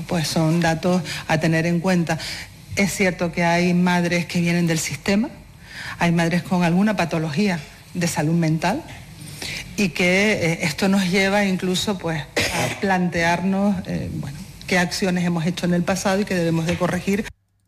pues son datos a tener en cuenta. Es cierto que hay madres que vienen del sistema, hay madres con alguna patología de salud mental y que esto nos lleva incluso pues a plantearnos qué acciones hemos hecho en el pasado y que debemos de corregir.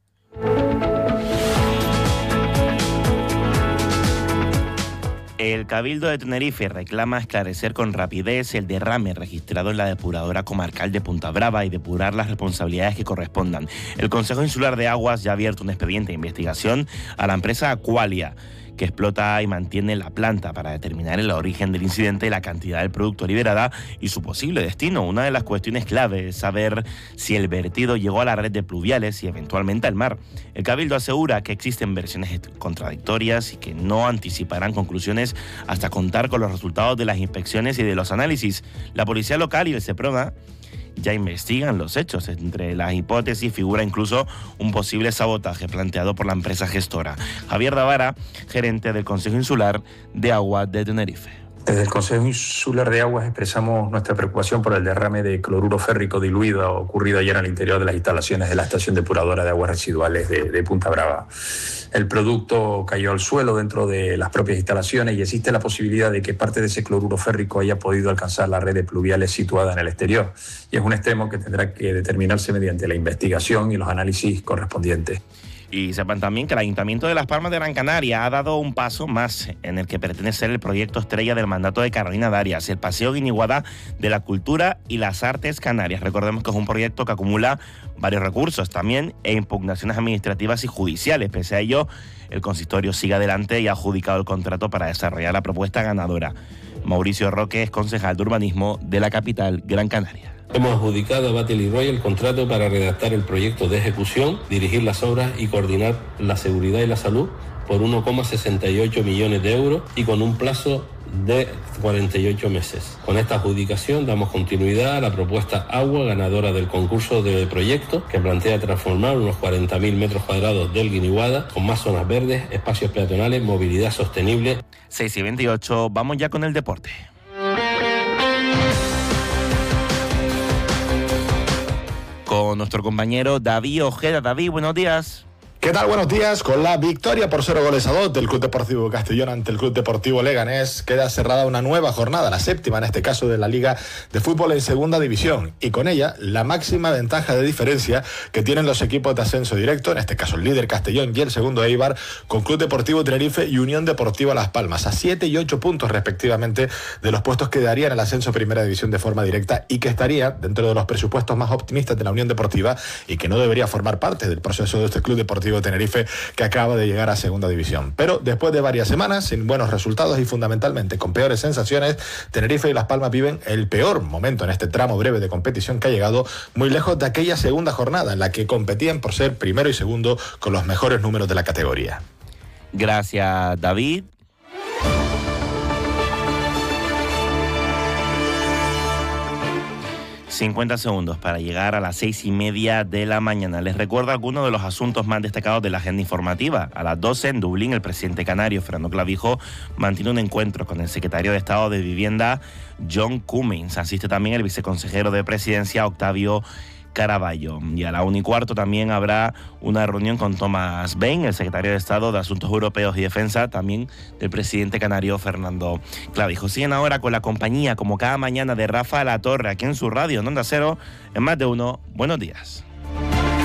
El Cabildo de Tenerife reclama esclarecer con rapidez el derrame registrado en la depuradora comarcal de Punta Brava y depurar las responsabilidades que correspondan. El Consejo Insular de Aguas ya ha abierto un expediente de investigación a la empresa Aqualia, que explota y mantiene la planta, para determinar el origen del incidente, la cantidad del producto liberada y su posible destino. Una de las cuestiones clave es saber si el vertido llegó a la red de pluviales y eventualmente al mar. El Cabildo asegura que existen versiones contradictorias y que no anticiparán conclusiones hasta contar con los resultados de las inspecciones y de los análisis. La policía local y el Seprona ya investigan los hechos. Entre las hipótesis figura incluso un posible sabotaje planteado por la empresa gestora. Javier Davara, gerente del Consejo Insular de Aguas de Tenerife. Desde el Consejo Insular de Aguas expresamos nuestra preocupación por el derrame de cloruro férrico diluido ocurrido ayer al interior de las instalaciones de la estación depuradora de aguas residuales de Punta Brava. El producto cayó al suelo dentro de las propias instalaciones y existe la posibilidad de que parte de ese cloruro férrico haya podido alcanzar la red de pluviales situada en el exterior. Y es un extremo que tendrá que determinarse mediante la investigación y los análisis correspondientes. Y sepan también que el Ayuntamiento de Las Palmas de Gran Canaria ha dado un paso más en el que pretende ser el proyecto estrella del mandato de Carolina Darias, el Paseo Guiniguada de la Cultura y las Artes Canarias. Recordemos que es un proyecto que acumula varios recursos también e impugnaciones administrativas y judiciales. Pese a ello, el consistorio sigue adelante y ha adjudicado el contrato para desarrollar la propuesta ganadora. Mauricio Roque es concejal de urbanismo de la capital Gran Canaria. Hemos adjudicado a Battle Royal el contrato para redactar el proyecto de ejecución, dirigir las obras y coordinar la seguridad y la salud por 1,68 millones de euros y con un plazo de 48 meses. Con esta adjudicación damos continuidad a la propuesta Agua, ganadora del concurso de proyectos, que plantea transformar unos 40.000 metros cuadrados del Guiniguada con más zonas verdes, espacios peatonales, movilidad sostenible. 6:28, vamos ya con el deporte. Con nuestro compañero David Ojeda. David, buenos días. ¿Qué tal? Buenos días. Con la victoria por 0-2 del Club Deportivo Castellón ante el Club Deportivo Leganés, queda cerrada una nueva jornada, la séptima en este caso de la Liga de Fútbol en Segunda División, y con ella la máxima ventaja de diferencia que tienen los equipos de ascenso directo, en este caso el líder Castellón y el segundo Eibar, con Club Deportivo Tenerife y Unión Deportiva Las Palmas, a 7 y 8 puntos respectivamente de los puestos que darían el ascenso a Primera División de forma directa y que estaría dentro de los presupuestos más optimistas de la Unión Deportiva y que no debería formar parte del proceso de este Club Deportivo Tenerife, que acaba de llegar a Segunda División. Pero después de varias semanas sin buenos resultados y fundamentalmente con peores sensaciones, Tenerife y Las Palmas viven el peor momento en este tramo breve de competición que ha llegado muy lejos de aquella segunda jornada en la que competían por ser primero y segundo con los mejores números de la categoría. Gracias, David. ...50 segundos para llegar a las 6:30 de la mañana. Les recuerdo algunos de los asuntos más destacados de la agenda informativa. A las 12 en Dublín, el presidente canario Fernando Clavijo mantiene un encuentro con el secretario de Estado de Vivienda John Cummings. Asiste también el viceconsejero de Presidencia Octavio Caraballo. Y a la 1:15 también habrá una reunión con Thomas Bain, el secretario de Estado de Asuntos Europeos y Defensa, también del presidente canario Fernando Clavijo. Siguen ahora con la compañía, como cada mañana, de Rafa La Torre, aquí en su radio, en Onda Cero, en Más de Uno. Buenos días.